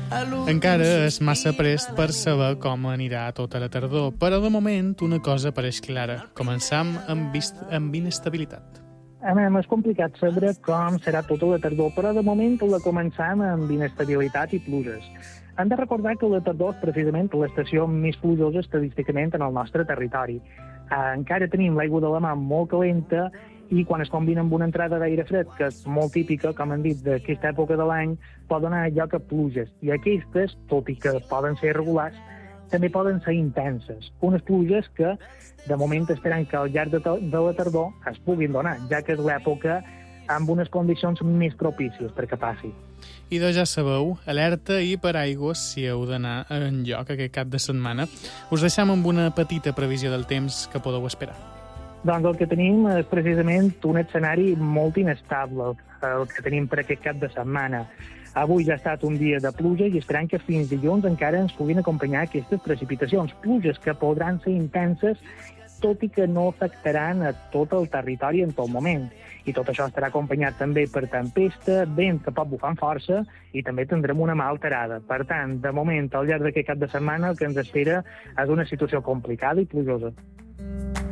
Encara és massa prest per saber com anirà tota la tardor, però de moment una cosa pareix clara. Començam amb inestabilitat. És complicat saber com serà tota la tardor, però de moment la començam amb inestabilitat i pluges. Hem de recordar que la tardor és precisament l'estació més plujosa estadísticament en el nostre territori. Encara tenim l'aigua de la mar molt calenta i quan es combina amb una entrada d'aire fred, que és molt típica, com hem dit, d'aquesta època de l'any, pot donar lloc a pluges. I aquestes, tot i que poden ser irregulars, també poden ser intenses. Unes pluges que, de moment, esperem que al llarg de la tardor es puguin donar, ja que és l'època amb unes condicions més propícies perquè passi. I doncs ja sabeu, alerta i paraigües si heu d'anar enlloc aquest cap de setmana. Us deixem amb una petita previsió del temps que podeu esperar. Doncs el que tenim és precisament un escenari molt inestable, el que tenim per aquest cap de setmana. Avui ja ha estat un dia de pluja i esperem que fins dilluns encara ens puguin acompanyar aquestes precipitacions. Pluges que podran ser intenses, tot i que no afectaran a tot el territori en tot moment. I tot això estarà acompanyat també per tempesta, vent que pot bufar amb força i també tindrem una mà alterada. Per tant, de moment, al llarg d'aquest cap de setmana, el que ens espera és una situació complicada i plujosa.